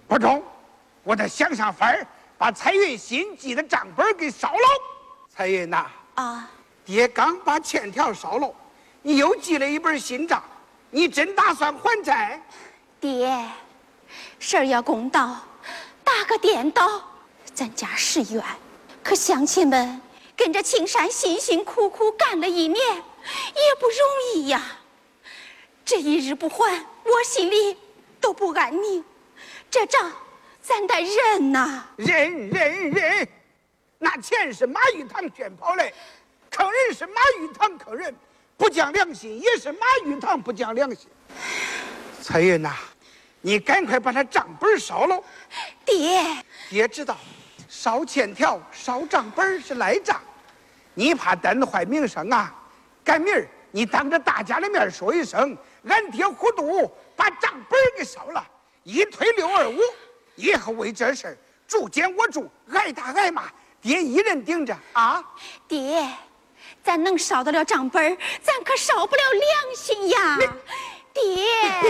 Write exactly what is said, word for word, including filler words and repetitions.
不中，我得想想法儿，把彩云新寄的账本给烧了。彩云呐， 啊， 爹刚把欠条烧了，你又寄了一本新账，你真打算还债？ 爹，事儿要公道，打个颠倒，咱家是冤，可乡亲们跟着青山辛辛苦苦干了一年，也不容易呀。这一日不还，我心里都不安宁。这账咱得认呐， 认认认，那钱是马玉堂卷跑来，坑人是马玉堂坑人，不讲良心也是马玉堂不讲良心。彩云呐，你赶快把他账本烧了。 爹， 爹知道烧欠条烧账本是赖账，你怕担坏名声啊，赶明儿你当着大家的面说一声，俺爹糊涂把账本给烧了，一推六二五，以后为这事儿住监我住，挨打挨骂，爹一人顶着啊。 爹，咱能烧得了账本，咱可烧不了良心呀，爹。